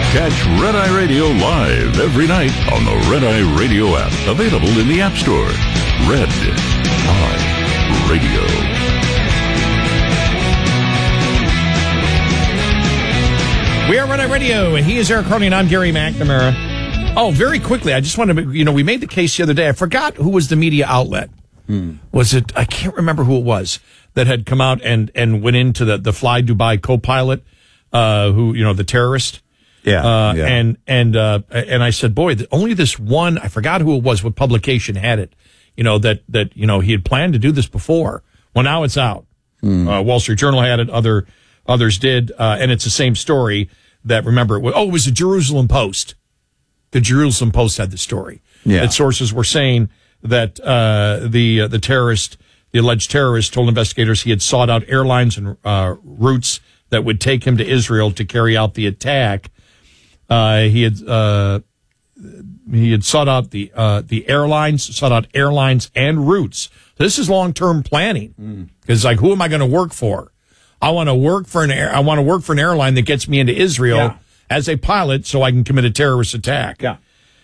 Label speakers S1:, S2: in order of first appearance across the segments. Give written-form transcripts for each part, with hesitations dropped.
S1: Catch Red Eye Radio live every night on the Red Eye Radio app. Available in the App Store. Red Eye Radio.
S2: We are Red Eye Radio, and he is Eric Carney, and I'm Gary McNamara. Oh, very quickly, I just wanted to, we made the case the other day. I forgot who was the media outlet. Was it, I can't remember who it was, that had come out and went into the Fly Dubai co-pilot, who, the terrorist.
S3: Yeah.
S2: And I said, boy, only this one, I forgot who it was, what publication had it, that he had planned to do this before. Well, now it's out. Wall Street Journal had it, others did, and it's the same story that, remember, it was the Jerusalem Post. The Jerusalem Post had the story.
S3: Yeah.
S2: That sources were saying that the terrorist, the alleged terrorist, told investigators he had sought out airlines and routes that would take him to Israel to carry out the attack. He had sought out the airlines and routes. This is long-term planning. Because who am I going to work for? I want to work for an airline that gets me into Israel as a pilot, so I can commit a terrorist attack.
S3: Yeah.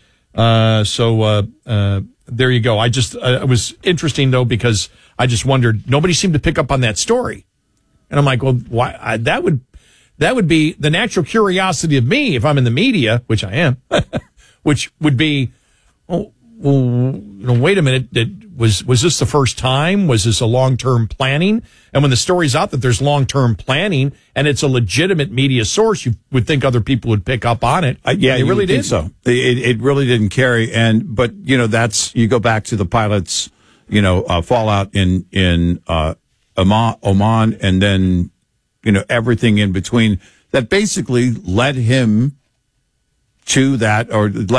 S2: There you go. It was interesting though, because I just wondered, nobody seemed to pick up on that story. And I'm like, well, why? That would be the natural curiosity of me if I'm in the media, which I am, which would be, wait a minute. Was this the first time? Was this a long-term planning? And when the story's out that there's long-term planning and it's a legitimate media source, you would think other people would pick up on it.
S3: Yeah,
S2: they really did.
S3: So it really didn't carry. But you go back to the pilot's, fallout in Oman, and then, everything in between that basically led him to that, or